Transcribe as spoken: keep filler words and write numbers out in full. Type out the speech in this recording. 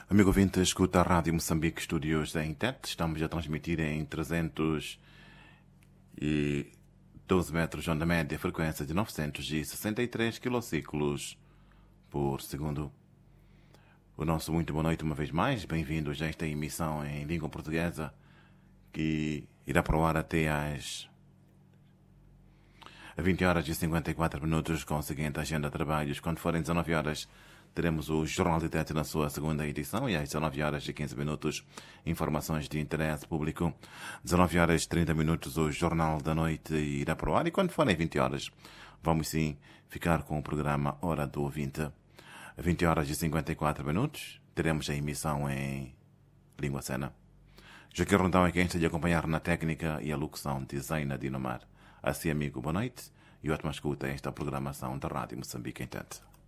Amigo ouvinte, escuta a Rádio Moçambique Estúdios da Intet. Estamos a transmitir em trezentos e doze metros, onda média, frequência de novecentos e sessenta e três quilociclos por segundo. O nosso muito boa noite uma vez mais. Bem-vindos a esta emissão em língua portuguesa que irá para o ar até às vinte horas e cinquenta e quatro minutos com a seguinte agenda de trabalhos. Quando forem dezenove horas, teremos o Jornal de Tete na sua segunda edição e às dezenove horas e quinze minutos, informações de interesse público. dezenove horas e trinta minutos, o Jornal da Noite irá para o ar e quando forem vinte horas, vamos sim ficar com o programa Hora do Ouvinte. vinte horas e cinquenta e quatro minutos, teremos a emissão em língua cena. Joaquim Rondão é quem está de acompanhar na técnica e a locução de Zaina Dinomar. Assim, amigo, boa noite e ótima escuta a esta programação da Rádio Moçambique em Tete.